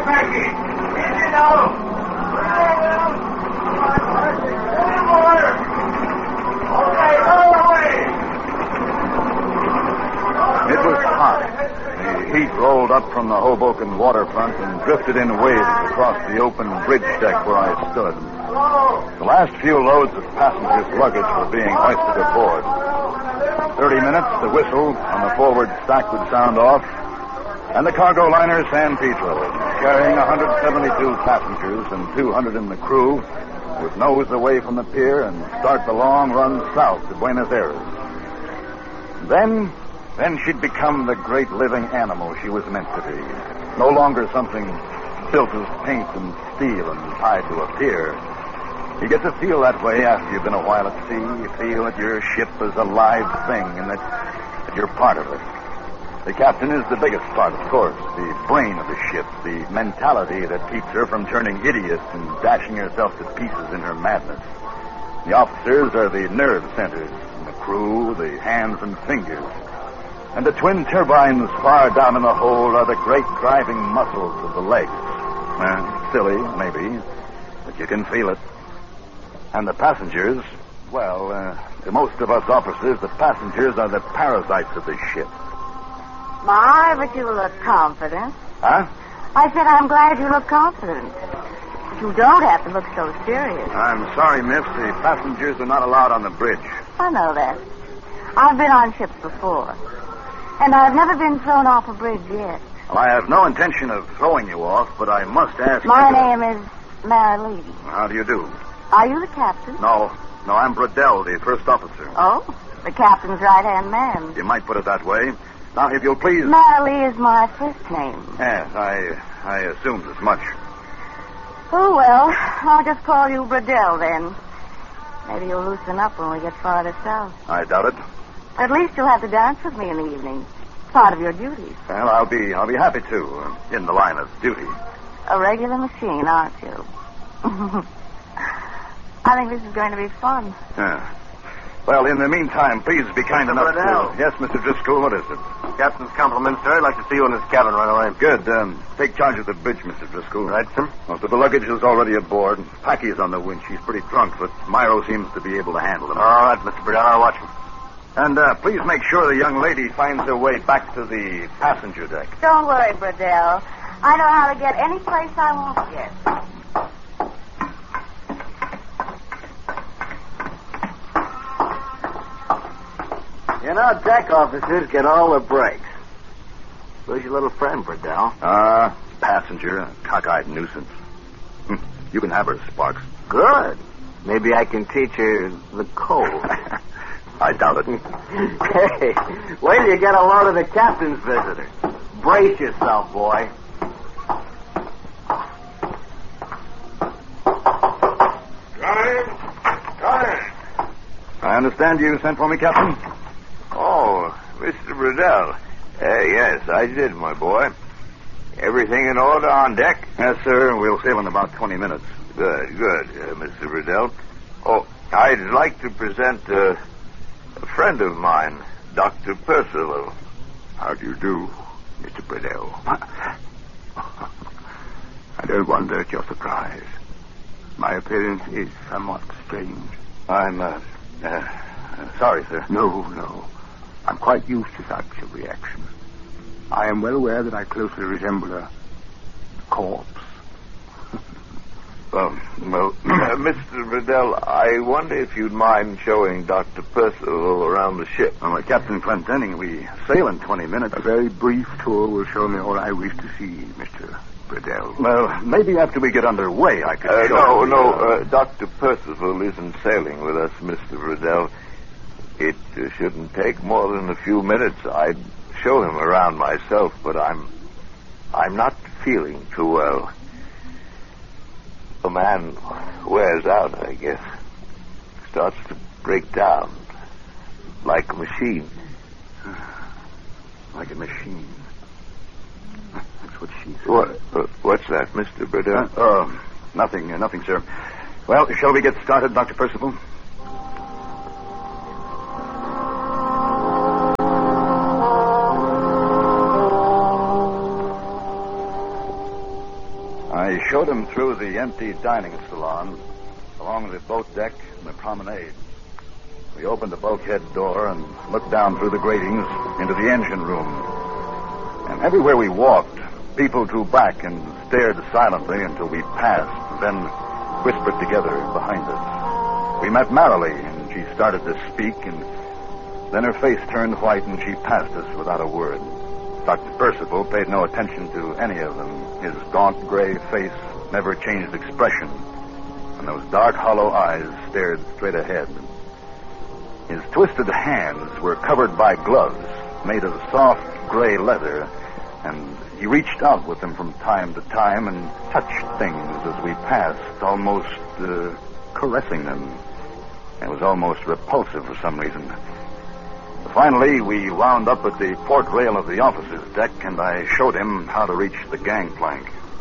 Frankie. Easy now. Okay, all the way. It was hot. The heat rolled up from the Hoboken waterfront and drifted in waves across the open bridge deck where I stood. The last few loads of passengers' luggage were being hoisted aboard. 30 minutes, the whistle on the forward stack would sound off, and the cargo liner San Pedro, carrying 172 passengers and 200 in the crew, would nose away from the pier and start the long run south to Buenos Aires. Then she'd become the great living animal she was meant to be. No longer something built of paint and steel and tied to a pier. You get to feel that way after you've been a while at sea. You feel that your ship is a live thing and that you're part of it. The captain is the biggest part, of course, the brain of the ship, the mentality that keeps her from turning idiot and dashing herself to pieces in her madness. The officers are the nerve centers, and the crew, the hands and fingers. And the twin turbines far down in the hold are the great driving muscles of the legs. Silly, maybe, but you can feel it. And the passengers, well, to most of us officers, the passengers are the parasites of the ship. My, but you look confident. Huh? I said I'm glad you look confident. But you don't have to look so serious. I'm sorry, miss. The passengers are not allowed on the bridge. I know that. I've been on ships before. And I've never been thrown off a bridge yet. Well, I have no intention of throwing you off, but I must ask My you... name is Mary Lady. How do you do? Are you the captain? No, I'm Bradell, the first officer. Oh, the captain's right-hand man. You might put it that way. Now, if you'll please... Mary Lee is my first name. Yes, I assumed as much. Oh, well, I'll just call you Bradell, then. Maybe you'll loosen up when we get farther south. I doubt it. At least you'll have to dance with me in the evening. Part of your duties. Well, I'll be happy to, in the line of duty. A regular machine, aren't you? I think this is going to be fun. Yeah. Well, in the meantime, please be kind enough Bradell. to... Yes, Mr. Driscoll, what is it? Captain's compliments, sir. I'd like to see you in his cabin right away. Good. Take charge of the bridge, Mr. Driscoll. Right, sir. Most of the luggage is already aboard. Packy's on the winch. She's pretty drunk, but Myro seems to be able to handle them. All right, Mr. Bradell. I'll watch him. And please make sure the young lady finds her way back to the passenger deck. Don't worry, Bradell. I know how to get any place I want to get. You know, deck officers get all the breaks. Where's your little friend, Bradell? Passenger, a cockeyed nuisance. You can have her, Sparks. Good. Maybe I can teach her the code. I doubt it. Hey, wait till you get a load of the captain's visitors. Brace yourself, boy. Johnny! I understand you sent for me, Captain. Oh, Mr. Bradell. Yes, I did, my boy. Everything in order on deck? Yes, sir. We'll sail in about 20 minutes. Good, Mr. Bradell. Oh, I'd like to present a friend of mine, Dr. Percival. How do you do, Mr. Bradell? I don't wonder at your surprise. My appearance is somewhat strange. I'm, sorry, sir. No. I'm quite used to such a reaction. I am well aware that I closely resemble a corpse. Mr. Bradell, I wonder if you'd mind showing Dr. Percival around the ship. Captain Clendenning, we sail in 20 minutes. A very brief tour will show me all I wish to see, Mr. Bradell. Well, maybe after we get underway, I could show you. No, Dr. Percival isn't sailing with us, Mr. Bradell. It shouldn't take more than a few minutes. I'd show him around myself, but I'm not feeling too well. A man wears out, I guess. Starts to break down. Like a machine. Like a machine. That's what she said. What's that, Mr. Bradell? Nothing, sir. Well, shall we get started, Dr. Percival? showed him through the empty dining salon, along the boat deck and the promenade. We opened the bulkhead door and looked down through the gratings into the engine room. And everywhere we walked, people drew back and stared silently until we passed, then whispered together behind us. We met Marilee, and she started to speak, and then her face turned white, and she passed us without a word. Dr. Percival paid no attention to any of them. His gaunt gray face never changed expression, and those dark, hollow eyes stared straight ahead. His twisted hands were covered by gloves made of soft gray leather, and he reached out with them from time to time and touched things as we passed, almost caressing them. It was almost repulsive for some reason. Finally, we wound up at the port rail of the officer's deck, and I showed him how to reach the gangplank.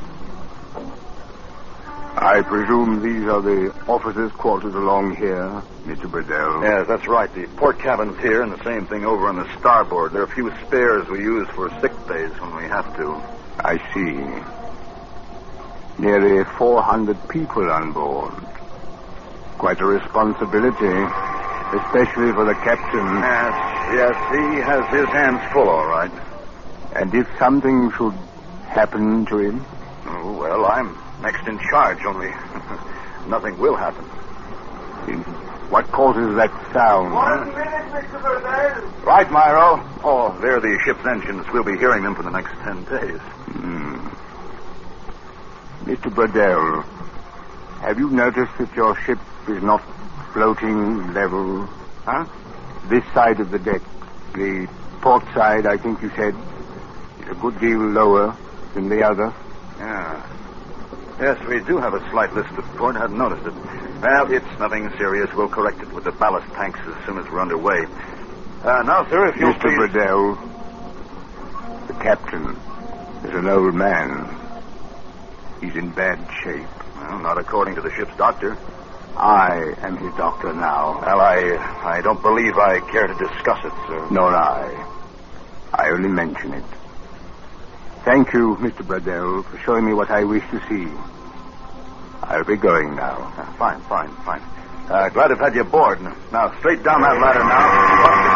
I presume these are the officers' quarters along here, Mr. Burdell? Yes, that's right. The port cabin's here, and the same thing over on the starboard. There are a few spares we use for sick days when we have to. I see. Nearly 400 people on board. Quite a responsibility, especially for the captain. Yes, he has his hands full, all right. And if something should happen to him? Oh, well, I'm next in charge, only nothing will happen. What causes that sound? 1 minute, Mr. Burdell. Right, Myro. Oh, they're the ship's engines. We'll be hearing them for the next 10 days. Mr. Burdell, have you noticed that your ship is not floating level? Huh? This side of the deck, the port side, I think you said, is a good deal lower than the other. Yeah. Yes, we do have a slight list of port. I hadn't noticed it. Well, it's nothing serious. We'll correct it with the ballast tanks as soon as we're underway. Now, sir, if you'll Mr. please... Burdell, the captain is an old man. He's in bad shape. Well, not according to the ship's doctor. I am his doctor now. Well, I don't believe I care to discuss it, sir. Nor I. I only mention it. Thank you, Mr. Burdell, for showing me what I wish to see. I'll be going now. Fine. Glad to have had you aboard. Now, straight down that ladder now.